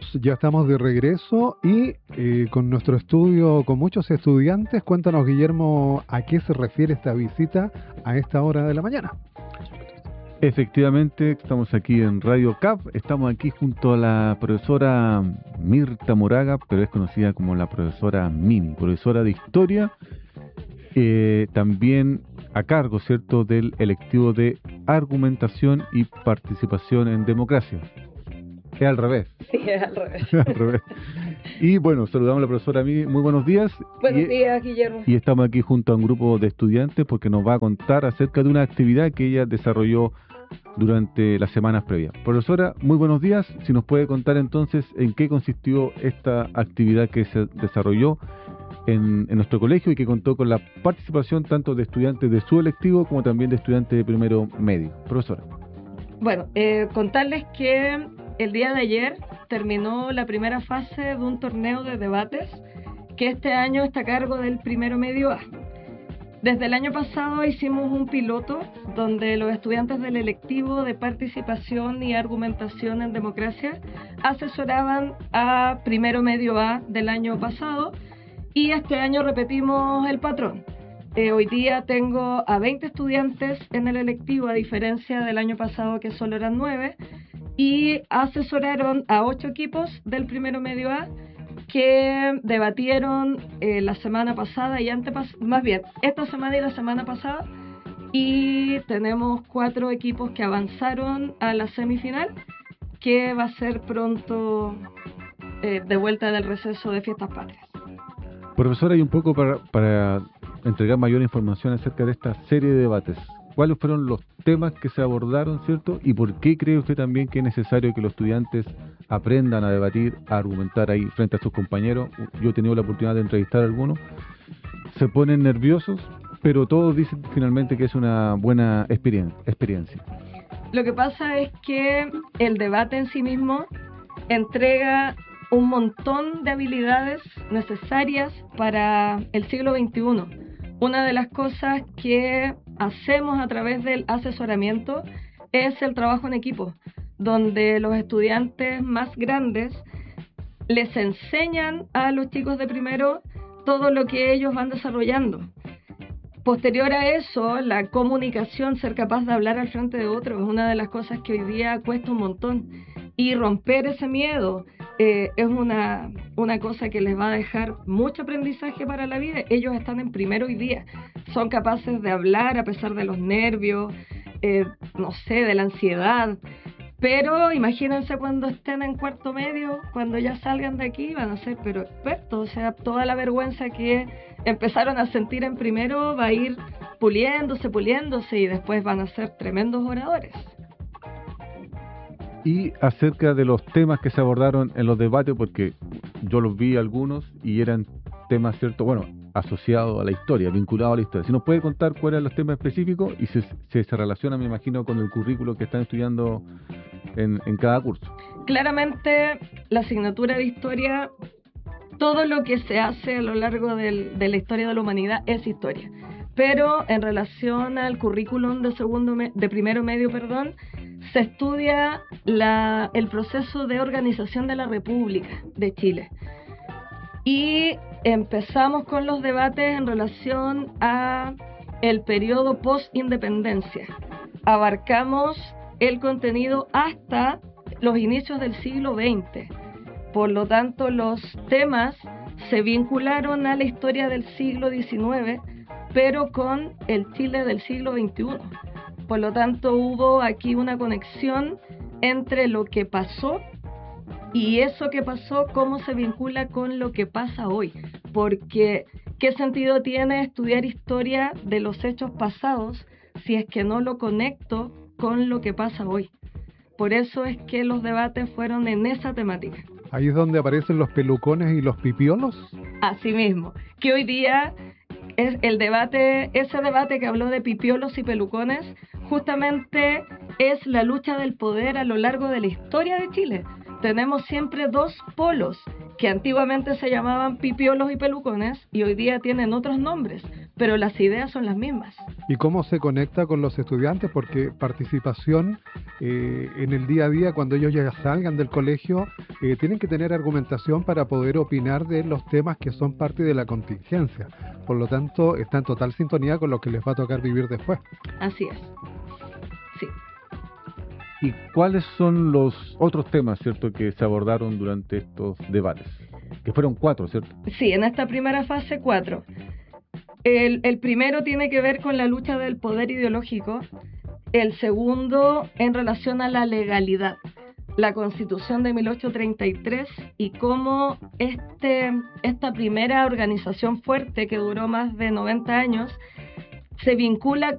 ya estamos de regreso y con nuestro estudio, con muchos estudiantes. Cuéntanos, Guillermo, ¿a qué se refiere esta visita a esta hora de la mañana? Efectivamente, estamos aquí en Radio CAP, estamos aquí junto a la profesora Mirta Moraga, pero es conocida como la profesora Mimi, profesora de Historia, también a cargo, ¿cierto?, del electivo de Argumentación y Participación en Democracia. Es al revés. Sí, es al revés. Al revés. Y bueno, saludamos a la profesora Mimi, muy buenos días. Buenos días, Guillermo. Y estamos aquí junto a un grupo de estudiantes porque nos va a contar acerca de una actividad que ella desarrolló durante las semanas previas. Profesora, muy buenos días. Si nos puede contar entonces en qué consistió esta actividad que se desarrolló en nuestro colegio y que contó con la participación tanto de estudiantes de su electivo como también de estudiantes de primero medio. Profesora. Bueno, contarles que el día de ayer terminó la primera fase de un torneo de debates que este año está a cargo del primero medio A. Desde el año pasado hicimos un piloto donde los estudiantes del electivo de participación y argumentación en democracia asesoraban a primero medio A del año pasado y este año repetimos el patrón. Hoy día tengo a 20 estudiantes en el electivo, a diferencia del año pasado que solo eran 9, y asesoraron a 8 equipos del primero medio A que debatieron la semana pasada y más bien esta semana y la semana pasada, y tenemos 4 equipos que avanzaron a la semifinal, que va a ser pronto de vuelta del receso de Fiestas Patrias. Profesora, y un poco para entregar mayor información acerca de esta serie de debates, ¿cuáles fueron los temas que se abordaron, cierto? ¿Y por qué cree usted también que es necesario que los estudiantes aprendan a debatir, a argumentar ahí frente a sus compañeros? Yo he tenido la oportunidad de entrevistar a algunos. Se ponen nerviosos, pero todos dicen finalmente que es una buena experiencia. Lo que pasa es que el debate en sí mismo entrega un montón de habilidades necesarias para el siglo XXI. Una de las cosas que hacemos a través del asesoramiento es el trabajo en equipo, donde los estudiantes más grandes les enseñan a los chicos de primero todo lo que ellos van desarrollando. Posterior a eso, la comunicación, ser capaz de hablar al frente de otros, es una de las cosas que hoy día cuesta un montón. Y romper ese miedo es una cosa que les va a dejar mucho aprendizaje para la vida. Ellos están en primero hoy día, son capaces de hablar a pesar de los nervios, no sé, de la ansiedad. Pero imagínense cuando estén en cuarto medio, cuando ya salgan de aquí, van a ser pero expertos. O sea, toda la vergüenza que empezaron a sentir en primero va a ir puliéndose y después van a ser tremendos oradores. Y acerca de los temas que se abordaron en los debates, porque yo los vi algunos y eran temas, ¿cierto? Bueno, asociados a la historia, vinculados a la historia. Si nos puede contar cuáles eran los temas específicos y se relaciona, me imagino, con el currículo que están estudiando en cada curso. Claramente, la asignatura de historia, todo lo que se hace a lo largo de la historia de la humanidad es historia. Pero en relación al currículum de primero medio, se estudia el proceso de organización de la República de Chile. Y empezamos con los debates en relación a el periodo post-independencia. Abarcamos el contenido hasta los inicios del siglo XX. Por lo tanto, los temas se vincularon a la historia del siglo XIX, pero con el Chile del siglo XXI. Por lo tanto, hubo aquí una conexión entre lo que pasó y eso que pasó, cómo se vincula con lo que pasa hoy. Porque, ¿qué sentido tiene estudiar historia de los hechos pasados si es que no lo conecto con lo que pasa hoy? Por eso es que los debates fueron en esa temática. ¿Ahí es donde aparecen los pelucones y los pipiolos? Así mismo, que hoy día es ese debate que habló de pipiolos y pelucones, justamente es la lucha del poder a lo largo de la historia de Chile. Tenemos siempre dos polos que antiguamente se llamaban pipiolos y pelucones y hoy día tienen otros nombres, pero las ideas son las mismas. ¿Y cómo se conecta con los estudiantes? Porque participación en el día a día, cuando ellos ya salgan del colegio, tienen que tener argumentación para poder opinar de los temas que son parte de la contingencia. Por lo tanto, está en total sintonía con lo que les va a tocar vivir después. Así es. Sí. ¿Y cuáles son los otros temas, cierto, que se abordaron durante estos debates? Que fueron 4, ¿cierto? Sí, en esta primera fase 4. El primero tiene que ver con la lucha del poder ideológico. El segundo en relación a la legalidad, la Constitución de 1833 y cómo esta primera organización fuerte que duró más de 90 años se vincula